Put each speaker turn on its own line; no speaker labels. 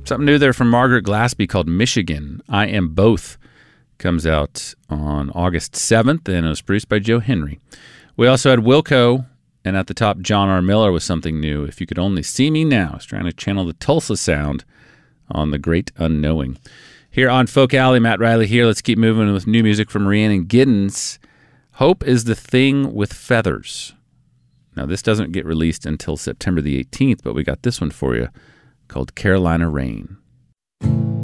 Something new there from Margaret Glaspie called Michigan. I Am Both comes out on August 7th, and it was produced by Joe Henry. We also had Wilco, and at the top, John R. Miller with something new. If You Could Only See Me Now. He's trying to channel the Tulsa sound on The Great Unknowing. Here on Folk Alley, Matt Riley here. Let's keep moving with new music from Rhiannon Giddens. Hope is the Thing with Feathers. Now, this doesn't get released until September the 18th, but we got this one for you called Carolina Rain.